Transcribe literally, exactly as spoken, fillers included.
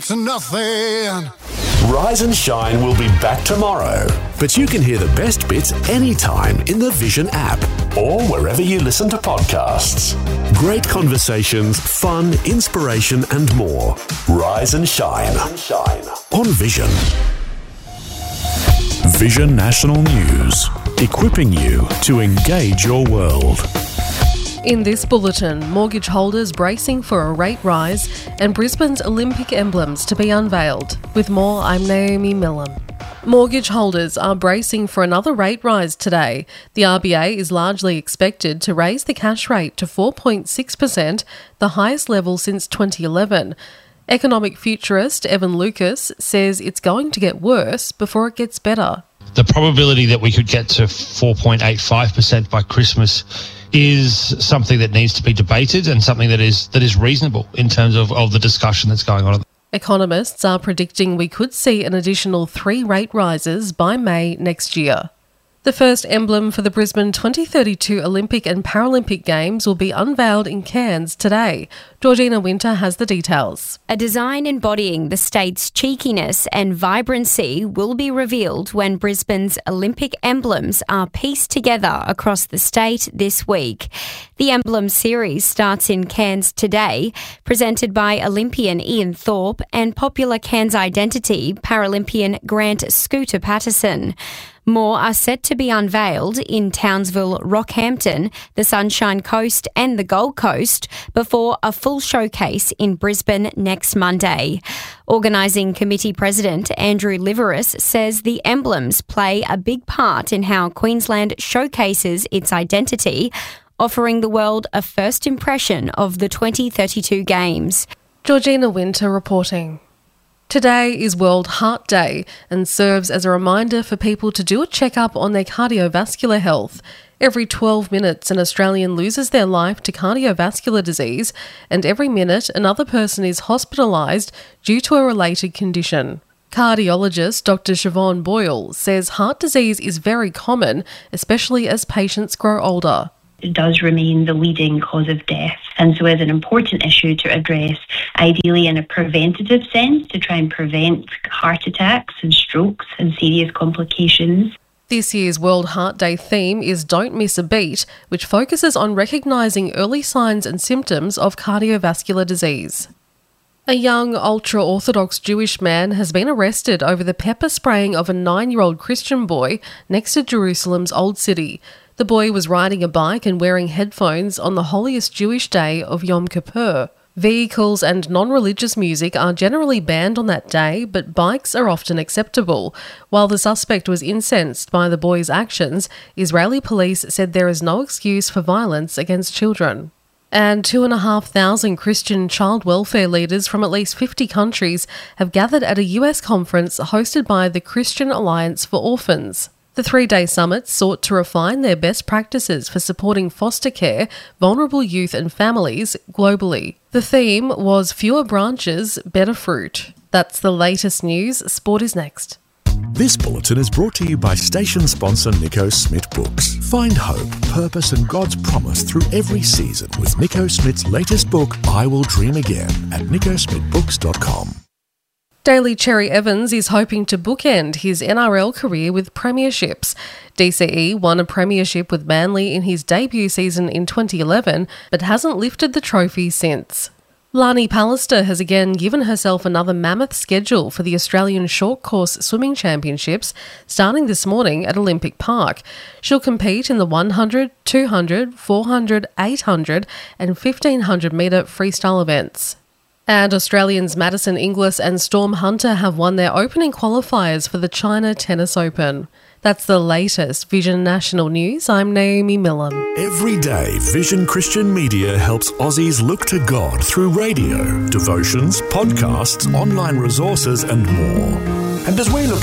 To nothing. Rise and Shine will be back tomorrow, but you can hear the best bits anytime in the Vision app or wherever you listen to podcasts. Great conversations, fun, inspiration and more. Rise and Shine on Vision. Vision National News, equipping you to engage your world. In this bulletin, mortgage holders bracing for a rate rise and Brisbane's Olympic emblems to be unveiled. With more, I'm Naomi Millam. Mortgage holders are bracing for another rate rise today. The R B A is largely expected to raise the cash rate to four point six percent, the highest level since twenty eleven. Economic futurist Evan Lucas says it's going to get worse before it gets better. The probability that we could get to four point eight five percent by Christmas is something that needs to be debated and something that is that is reasonable in terms of, of the discussion that's going on. Economists are predicting we could see an additional three rate rises by May next year. The first emblem for the Brisbane twenty thirty-two Olympic and Paralympic Games will be unveiled in Cairns today. Georgina Winter has the details. A design embodying the state's cheekiness and vibrancy will be revealed when Brisbane's Olympic emblems are pieced together across the state this week. The emblem series starts in Cairns today, presented by Olympian Ian Thorpe and popular Cairns identity Paralympian Grant Scooter Patterson. More are set to be unveiled in Townsville, Rockhampton, the Sunshine Coast and the Gold Coast before a full showcase in Brisbane next Monday. Organising Committee President Andrew Liveris says the emblems play a big part in how Queensland showcases its identity, offering the world a first impression of the twenty thirty-two Games. Georgina Winter reporting. Today is World Heart Day and serves as a reminder for people to do a checkup on their cardiovascular health. Every twelve minutes, an Australian loses their life to cardiovascular disease, and every minute, another person is hospitalised due to a related condition. Cardiologist Doctor Siobhan Boyle says heart disease is very common, especially as patients grow older. It does remain the leading cause of death, and so is an important issue to address, ideally in a preventative sense, to try and prevent heart attacks and strokes and serious complications. This year's World Heart Day theme is Don't Miss a Beat, which focuses on recognising early signs and symptoms of cardiovascular disease. A young ultra-Orthodox Jewish man has been arrested over the pepper spraying of a nine-year-old Christian boy next to Jerusalem's Old City. The boy was riding a bike and wearing headphones on the holiest Jewish day of Yom Kippur. Vehicles and non-religious music are generally banned on that day, but bikes are often acceptable. While the suspect was incensed by the boy's actions, Israeli police said there is no excuse for violence against children. And two and a half thousand Christian child welfare leaders from at least fifty countries have gathered at a U S conference hosted by the Christian Alliance for Orphans. The three-day summit sought to refine their best practices for supporting foster care, vulnerable youth and families globally. The theme was Fewer Branches, Better Fruit. That's the latest news. Sport is next. This bulletin is brought to you by station sponsor Nico Smith Books. Find hope, purpose and God's promise through every season with Nico Smith's latest book, I Will Dream Again, at nico smith books dot com. Daly Cherry Evans is hoping to bookend his N R L career with premierships. D C E won a premiership with Manly in his debut season in twenty eleven, but hasn't lifted the trophy since. Lani Pallister has again given herself another mammoth schedule for the Australian Short Course Swimming Championships, starting this morning at Olympic Park. She'll compete in the one hundred, two hundred, four hundred, eight hundred and fifteen hundred metre freestyle events. And Australians Madison Inglis and Storm Hunter have won their opening qualifiers for the China Tennis Open. That's the latest Vision National News. I'm Naomi Millam. Every day, Vision Christian Media helps Aussies look to God through radio, devotions, podcasts, online resources and more. And as we look